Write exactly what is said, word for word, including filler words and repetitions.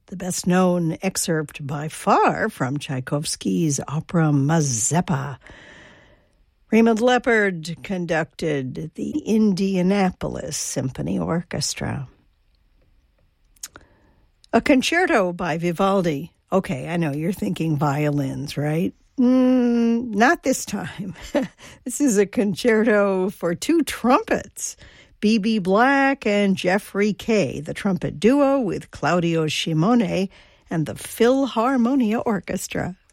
the best-known excerpt by far from Tchaikovsky's opera Mazeppa. Raymond Leppard conducted the Indianapolis Symphony Orchestra. A concerto by Vivaldi. Okay, I know you're thinking violins, right? Mm, not this time. This is a concerto for two trumpets, B B Black and Jeffrey Kay, the trumpet duo with Claudio Shimone and the Philharmonia Orchestra.